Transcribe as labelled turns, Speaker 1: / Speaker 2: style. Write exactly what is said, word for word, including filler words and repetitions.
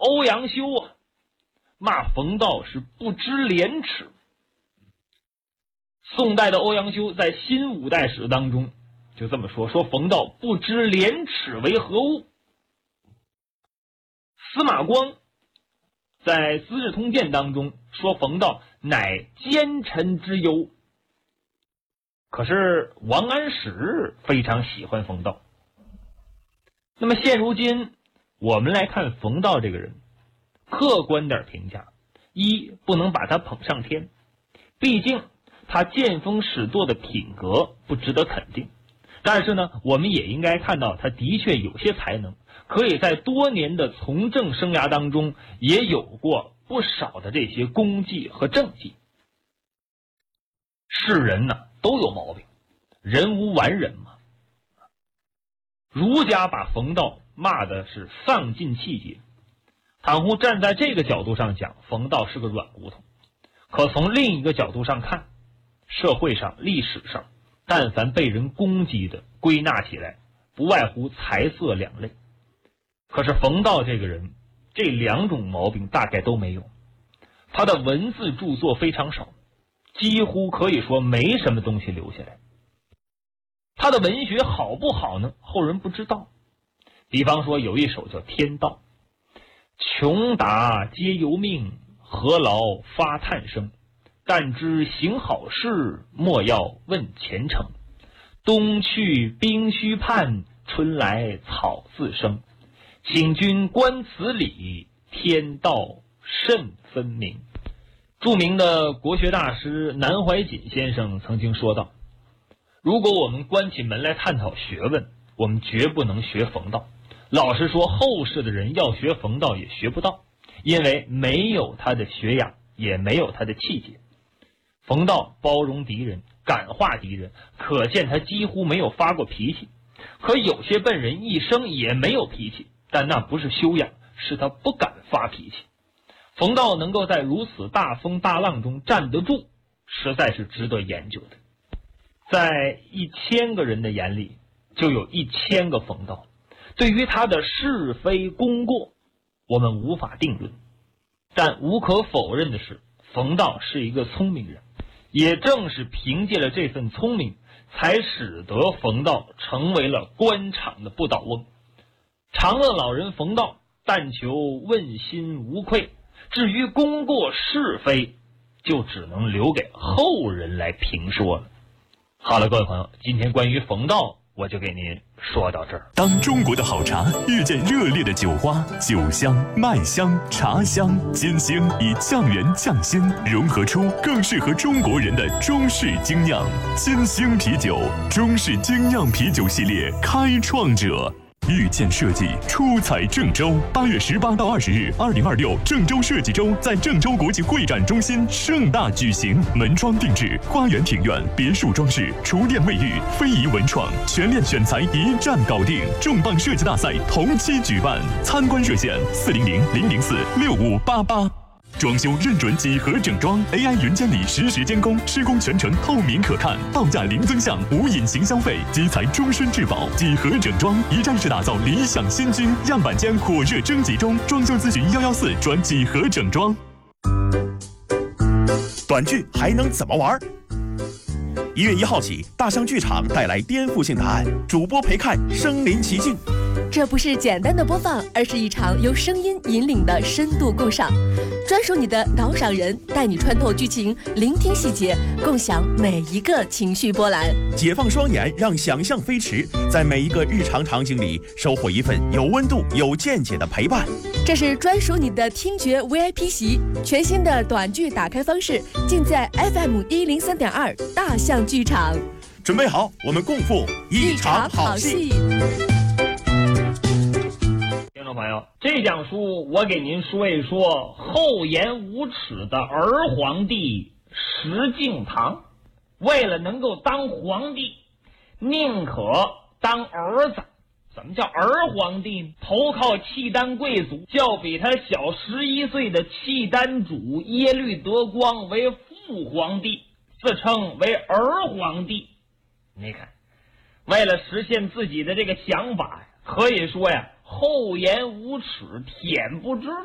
Speaker 1: 欧阳修啊，骂冯道是不知廉耻。宋代的欧阳修在《新五代史》当中就这么说，说冯道不知廉耻为何物。司马光在《资治通鉴》当中说冯道乃奸臣之尤。可是王安石非常喜欢冯道。那么现如今我们来看冯道这个人，客观点评价，一不能把他捧上天，毕竟他见风使舵的品格不值得肯定。但是呢，我们也应该看到他的确有些才能，可以在多年的从政生涯当中也有过不少的这些功绩和政绩。世人呢都有毛病，人无完人嘛。儒家把冯道骂的是丧尽气节，倘乎站在这个角度上讲，冯道是个软骨头。可从另一个角度上看，社会上历史上但凡被人攻击的，归纳起来不外乎财色两类。可是冯道这个人这两种毛病大概都没有。他的文字著作非常少，几乎可以说没什么东西留下来。他的文学好不好呢？后人不知道。比方说有一首叫《天道》，穷达皆由命，何劳发叹声。但知行好事，莫要问前程。冬去冰须盼，春来草自生。请君观此理，天道甚分明。著名的国学大师南怀瑾先生曾经说道，如果我们关起门来探讨学问，我们绝不能学冯道。老实说，后世的人要学冯道也学不到，因为没有他的学养，也没有他的气节。冯道包容敌人，感化敌人，可见他几乎没有发过脾气。可有些笨人一生也没有脾气，但那不是修养，是他不敢发脾气。冯道能够在如此大风大浪中站得住，实在是值得研究的。在一千个人的眼里，就有一千个冯道。对于他的是非功过，我们无法定论。但无可否认的是，冯道是一个聪明人。也正是凭借了这份聪明，才使得冯道成为了官场的不倒翁。长乐老人冯道但求问心无愧，至于功过是非，就只能留给后人来评说了。好了，各位朋友，今天关于冯道我就给您说到这儿。
Speaker 2: 当中国的好茶遇见热烈的酒花，酒香、麦香、茶香、金星以匠人匠心融合出更适合中国人的中式精酿。金星啤酒，中式精酿啤酒系列开创者。遇见设计出彩郑州，八月十八到二十日，二零二六郑州设计周在郑州国际会展中心盛大举行，门窗定制、花园庭院、别墅装饰、厨电卫浴、非遗文创，全链选材一站搞定。重磅设计大赛同期举办，参观热线四零零零零四六五八八。装修认准几何整装 ，A I 云监理实时监工，施工全程透明可看，报价零增项，无隐形消费，基材终身质保。几何整装一站式打造理想新居，样板间火热征集中，装修咨询幺幺四转几何整装。
Speaker 3: 短剧还能怎么玩？一月一号起，大象剧场带来颠覆性答案，主播陪看身临其境。
Speaker 4: 这不是简单的播放，而是一场由声音引领的深度共赏，专属你的导赏人，带你穿透剧情，聆听细节，共享每一个情绪波澜。
Speaker 3: 解放双眼，让想象飞驰，在每一个日常场景里收获一份有温度、有见解的陪伴。
Speaker 4: 这是专属你的听觉 V I P 席，全新的短剧打开方式，尽在 F M 一零三点二大象剧场。
Speaker 3: 准备好，我们共赴一场好戏。
Speaker 1: 听众朋友，这讲书我给您说一说厚颜无耻的儿皇帝石敬瑭。为了能够当皇帝，宁可当儿子。怎么叫儿皇帝呢？投靠契丹贵族，叫比他小十一岁的契丹主耶律德光为父皇帝，自称为儿皇帝。你看，为了实现自己的这个想法，可以说呀，厚颜无耻，恬不知